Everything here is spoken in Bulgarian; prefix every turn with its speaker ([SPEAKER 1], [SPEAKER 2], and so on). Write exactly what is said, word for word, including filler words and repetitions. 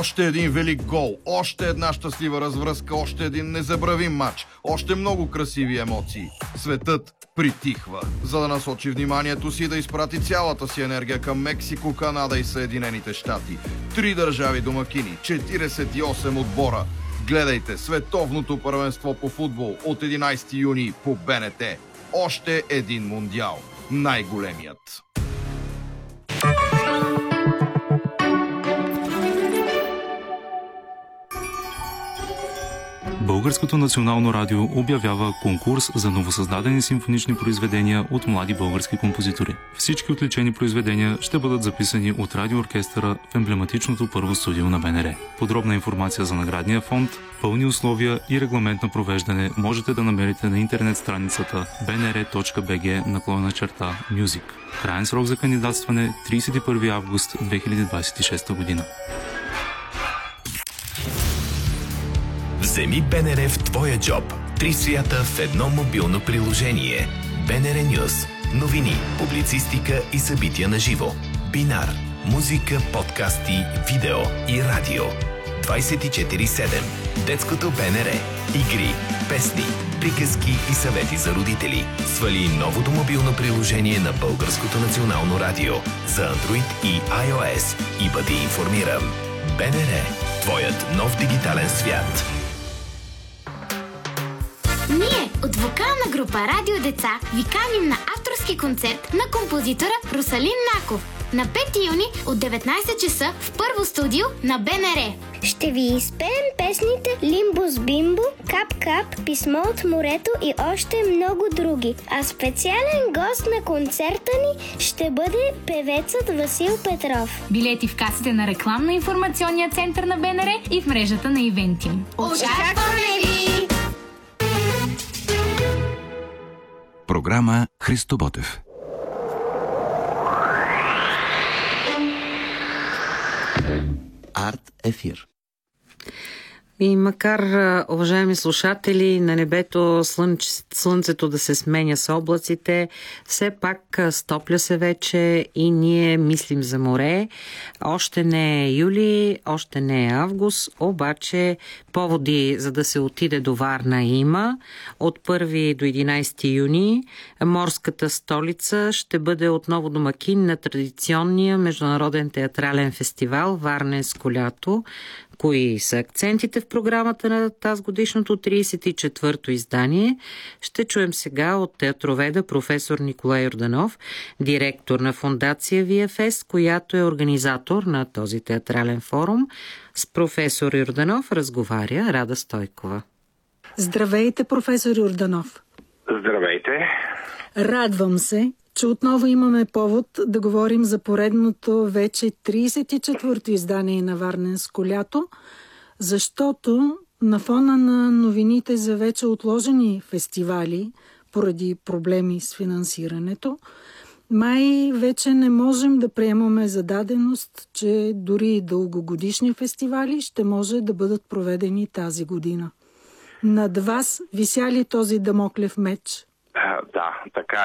[SPEAKER 1] Още един велик гол, още една щастлива развръзка, още един незабравим матч, още много красиви емоции. Светът притихва, за да насочи вниманието си да изпрати цялата си енергия към Мексико, Канада и Съединените щати. Три държави домакини, четиридесет и осем отбора. Гледайте световното първенство по футбол от единайсети юни по Б Н Т. Още един мундиал. Най-големият.
[SPEAKER 2] Българското национално радио обявява конкурс за новосъздадени симфонични произведения от млади български композитори. Всички отличени произведения ще бъдат записани от радиооркестъра в емблематичното първо студио на Б Н Р. Подробна информация за наградния фонд, пълни условия и регламент на провеждане можете да намерите на интернет страницата б н р точка б г наклонена черта Music. Краен срок за кандидатстване тридесет и първи август две хиляди двадесет и шеста година.
[SPEAKER 3] Вземи Б Н Р в твоя джоб. Три свята в едно мобилно приложение. Б Н Р News. Новини, публицистика и събития на живо. Бинар. Музика, подкасти, видео и радио. двадесет и четири седем. Детското Б Н Р. Игри, песни, приказки и съвети за родители. Свали новото мобилно приложение на Българското национално радио за Android и iOS и бъди информиран. Б Н Р. Твоят нов дигитален свят.
[SPEAKER 4] Ние от вокална група Радио Деца ви каним на авторски концерт на композитора Русалин Наков на пети юни от деветнайсет часа в първо студио на Б Н Р.
[SPEAKER 5] Ще ви изпеем песните Лимбус Бимбо, Кап Кап, Писмо от морето и още много други. А специален гост на концерта ни ще бъде певецът Васил Петров.
[SPEAKER 6] Билети в касите на рекламно-информационния център на Б Н Р и в мрежата на Ивентим.
[SPEAKER 4] Очакваме ви!
[SPEAKER 7] Програма Христо Ботев. Арт ефир.
[SPEAKER 8] И макар, уважаеми слушатели, на небето слънч, слънцето да се сменя с облаците, все пак стопля се вече и ние мислим за море. Още не е юли, още не е август, обаче поводи за да се отиде до Варна има. От първи до единайсети юни морската столица ще бъде отново домакин на традиционния международен театрален фестивал Варненско лято. Кои са акцентите в програмата на тази годишното тридесет и четвърто издание? Ще чуем сега от театроведа професор Николай Йорданов, директор на фондация Ви Еф Ес, която е организатор на този театрален форум. С професор Йорданов разговаря Рада Стойкова.
[SPEAKER 9] Здравейте, професор Йорданов.
[SPEAKER 10] Здравейте.
[SPEAKER 9] Радвам се, че отново имаме повод да говорим за поредното вече тридесет и четвърто издание на Варненско лято, защото на фона на новините за вече отложени фестивали поради проблеми с финансирането, май вече не можем да приемаме за даденост, че дори дългогодишни фестивали ще може да бъдат проведени тази година. Над вас вися ли този дамоклев меч?
[SPEAKER 10] Да, така